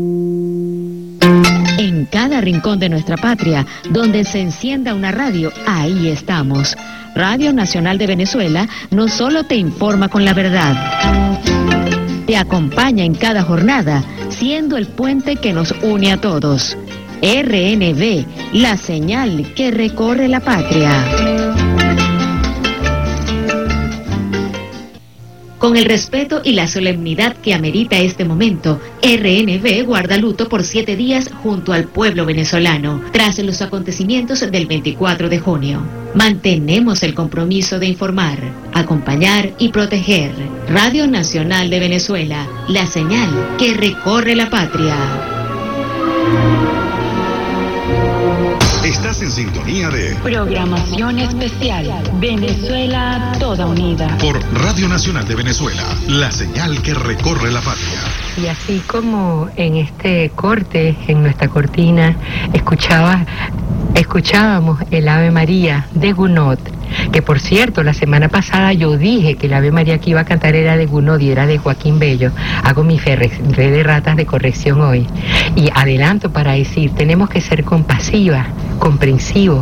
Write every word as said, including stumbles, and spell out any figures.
En cada rincón de nuestra patria, donde se encienda una radio, ahí estamos. Radio Nacional de Venezuela no solo te informa con la verdad, te acompaña en cada jornada, siendo el puente que nos une a todos. R N V, la señal que recorre la patria. Con el respeto y la solemnidad que amerita este momento, R N V guarda luto por siete días junto al pueblo venezolano, tras los acontecimientos del veinticuatro de junio. Mantenemos el compromiso de informar, acompañar y proteger. Radio Nacional de Venezuela, la señal que recorre la patria. Estás en sintonía de Programación Especial Venezuela Toda Unida por Radio Nacional de Venezuela, la señal que recorre la patria. Y así como en este corte, en nuestra cortina, escuchaba, escuchábamos el Ave María de Gounod, que por cierto, la semana pasada yo dije que el Ave María que iba a cantar era de Gounod y era de Joaquín Bello. Hago mi fe de ratas de corrección hoy. Y adelanto para decir, tenemos que ser compasivas, comprensivos,